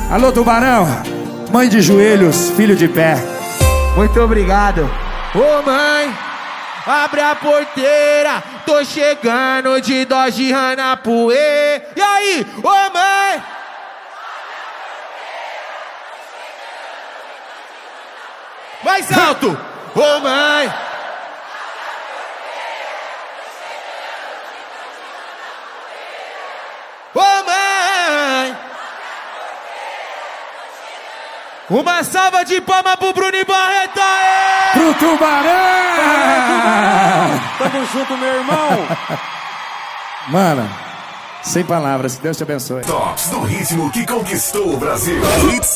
Alô, Tubarão, mãe de joelhos, filho de pé. Muito obrigado. Ô mãe, abre a porteira, tô chegando de Dodge Ranapuê. E aí, ô mãe? Mais alto! Ô mãe! Ô mãe! Uma salva de palmas pro Bruno Barreto! Pro Tubarão! Tamo junto, meu irmão! Mano, sem palavras, que Deus te abençoe. Tops do ritmo que conquistou o Brasil. Hits